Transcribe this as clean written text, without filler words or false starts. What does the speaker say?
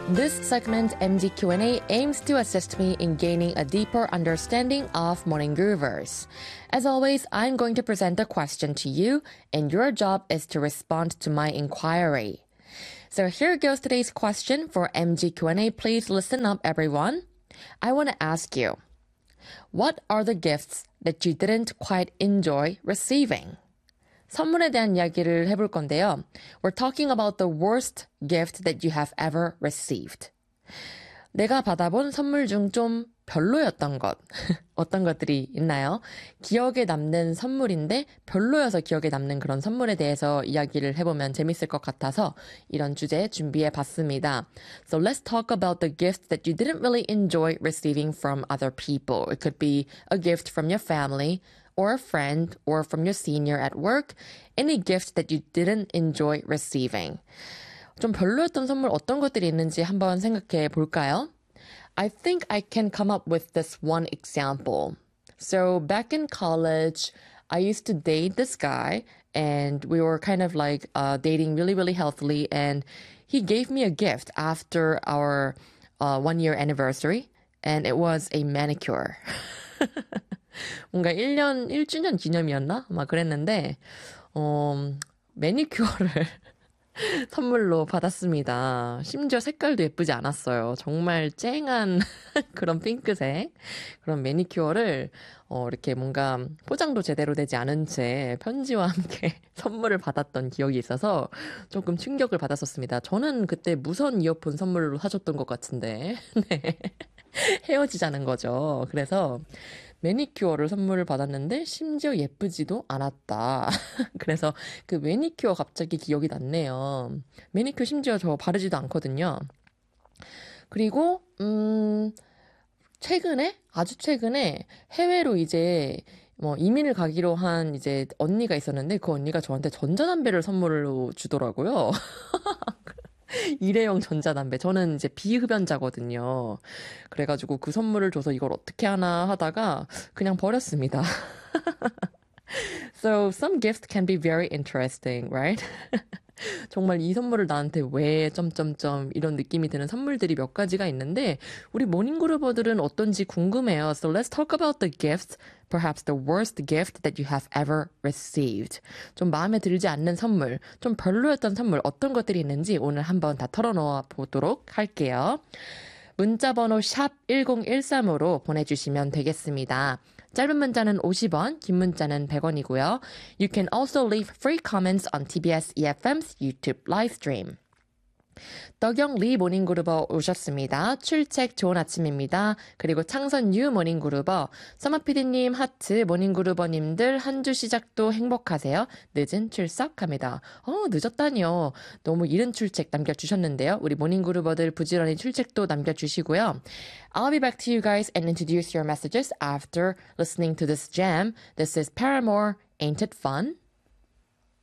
This segment, MG Q&A, aims to assist me in gaining a deeper understanding of Morning Groovers. As always, I'm going to present a question to you, and your job is to respond to my inquiry. So here goes today's question for MG Q&A. Please listen up, everyone. I want to ask you, what are the gifts that you didn't quite enjoy receiving? 선물에 대한 이야기를 해볼 건데요. We're talking about the worst gift that you have ever received. 내가 받아본 선물 중 좀 별로였던 것. 어떤 것들이 있나요? 기억에 남는 선물인데 별로여서 기억에 남는 그런 선물에 대해서 이야기를 해보면 재밌을 것 같아서 이런 주제 준비해봤습니다. So let's talk about the gifts that you didn't really enjoy receiving from other people. It could be a gift from your family, or a friend, or from your senior at work, any gift that you didn't enjoy receiving. 좀 별로였던 선물 어떤 것들이 있는지 한번 생각해 볼까요? I think I can come up with this one example. So back in college, I used to date this guy, and we were kind of like dating really, really healthily, and he gave me a gift after our 1-year anniversary, and it was a manicure. 뭔가 1주년 기념이었나? 막 그랬는데, 매니큐어를 선물로 받았습니다. 심지어 색깔도 예쁘지 않았어요. 정말 쨍한 그런 핑크색. 그런 매니큐어를, 이렇게 뭔가 포장도 제대로 되지 않은 채 편지와 함께 선물을 받았던 기억이 있어서 조금 충격을 받았었습니다. 저는 그때 무선 이어폰 선물로 사줬던 것 같은데, 네. 헤어지자는 거죠. 그래서 매니큐어를 선물을 받았는데 심지어 예쁘지도 않았다. 그래서 그 매니큐어 갑자기 기억이 났네요. 매니큐어 심지어 저 바르지도 않거든요. 그리고 아주 최근에 해외로 이제 이민을 가기로 한 이제 언니가 있었는데 그 언니가 저한테 전자담배를 선물로 주더라고요. 일회용 전자담배. 저는 이제 비흡연자거든요. 그래가지고 그 선물을 줘서 이걸 어떻게 하나 하다가 그냥 버렸습니다. So some gifts can be very interesting, right? 정말 이 선물을 나한테 왜 점점점 이런 느낌이 드는 선물들이 몇 가지가 있는데 우리 모닝그루버들은 어떤지 궁금해요. So let's talk about the gifts, perhaps the worst gift that you have ever received. 좀 마음에 들지 않는 선물, 좀 별로였던 선물 어떤 것들이 있는지 오늘 한번 다 털어놓아 보도록 할게요. 문자번호 샵 1013으로 보내주시면 되겠습니다. 짧은 문자는 50원, 긴 문자는 100원이고요. You can also leave free comments on TBS EFM's YouTube live stream. 덕영리 모닝그루버 오셨습니다. 출첵 좋은 아침입니다. 그리고 창선유 모닝그루버, 서마피디님 하트, 모닝그루버님들 한 주 시작도 행복하세요. 늦은 출석합니다. 늦었다니요. 너무 이른 출첵 남겨주셨는데요. 우리 모닝그루버들 부지런히 출첵도 남겨주시고요. I'll be back to you guys and introduce your messages after listening to this jam. This is Paramore, Ain't It Fun?